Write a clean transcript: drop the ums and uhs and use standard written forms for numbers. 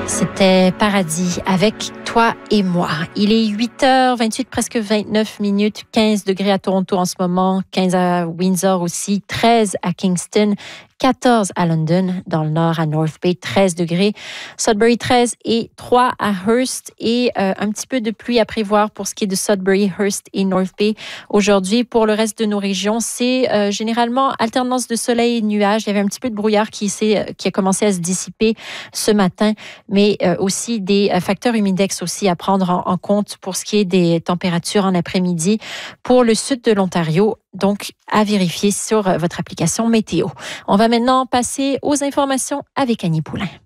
C'était Paradis avec toi et moi. Il est 8h28, presque 29 minutes, 15 degrés à Toronto en ce moment, 15 à Windsor aussi, 13 à Kingston, 14 à London, dans le nord à North Bay, 13 degrés, Sudbury 13 et 3 à Hearst et un petit peu de pluie à prévoir pour ce qui est de Sudbury, Hearst et North Bay. Aujourd'hui, pour le reste de nos régions, c'est généralement alternance de soleil et de nuages. Il y avait un petit peu de brouillard qui a commencé à se dissiper ce matin, mais aussi des facteurs humidex aussi à prendre en compte pour ce qui est des températures en après-midi pour le sud de l'Ontario. Donc, à vérifier sur votre application météo. On va maintenant passer aux informations avec Annie Poulain.